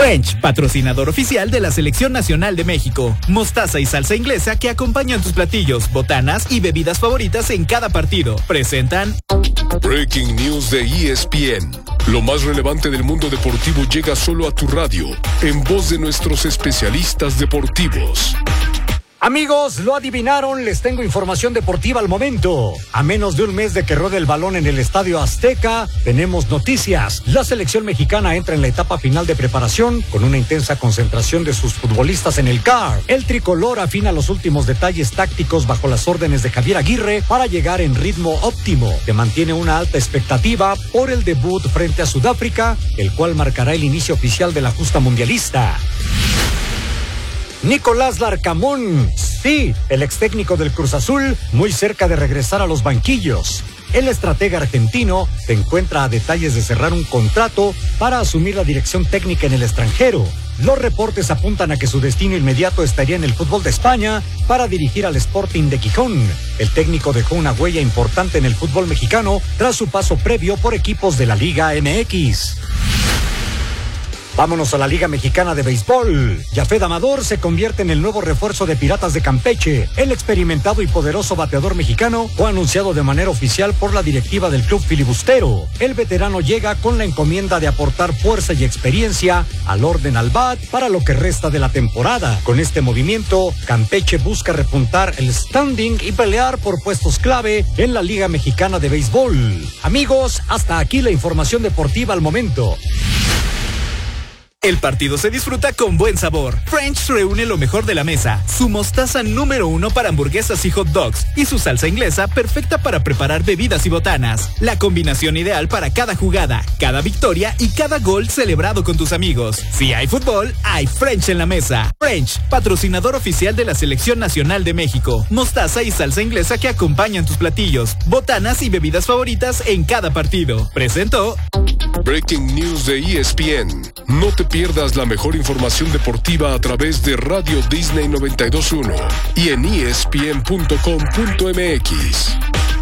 French, patrocinador oficial de la Selección Nacional de México. Mostaza y salsa inglesa que acompañan tus platillos, botanas y bebidas favoritas en cada partido. Presentan Breaking News de ESPN. Lo más relevante del mundo deportivo llega solo a tu radio, en voz de nuestros especialistas deportivos. Amigos, lo adivinaron, les tengo información deportiva al momento. A menos de un mes de que ruede el balón en el Estadio Azteca, tenemos noticias. La selección mexicana entra en la etapa final de preparación con una intensa concentración de sus futbolistas en el CAR. El tricolor afina los últimos detalles tácticos bajo las órdenes de Javier Aguirre para llegar en ritmo óptimo. Se mantiene una alta expectativa por el debut frente a Sudáfrica, el cual marcará el inicio oficial de la justa mundialista. Nicolás Larcamón, sí, el ex técnico del Cruz Azul, muy cerca de regresar a los banquillos. El estratega argentino se encuentra a detalles de cerrar un contrato para asumir la dirección técnica en el extranjero. Los reportes apuntan a que su destino inmediato estaría en el fútbol de España para dirigir al Sporting de Gijón. El técnico dejó una huella importante en el fútbol mexicano tras su paso previo por equipos de la Liga MX. Vámonos a la Liga Mexicana de Béisbol. Yafet Amador se convierte en el nuevo refuerzo de Piratas de Campeche. El experimentado y poderoso bateador mexicano fue anunciado de manera oficial por la directiva del club filibustero. El veterano llega con la encomienda de aportar fuerza y experiencia al orden al bat para lo que resta de la temporada. Con este movimiento, Campeche busca repuntar el standing y pelear por puestos clave en la Liga Mexicana de Béisbol. Amigos, hasta aquí la información deportiva al momento. El partido se disfruta con buen sabor. French reúne lo mejor de la mesa. Su mostaza número 1 para hamburguesas y hot dogs. Y su salsa inglesa perfecta para preparar bebidas y botanas. La combinación ideal para cada jugada, cada victoria y cada gol celebrado con tus amigos. Si hay fútbol, hay French en la mesa. French, patrocinador oficial de la Selección Nacional de México. Mostaza y salsa inglesa que acompañan tus platillos, botanas y bebidas favoritas en cada partido. Presentó Breaking News de ESPN. No te pierdas la mejor información deportiva a través de Radio Disney 92.1 y en ESPN.com.mx.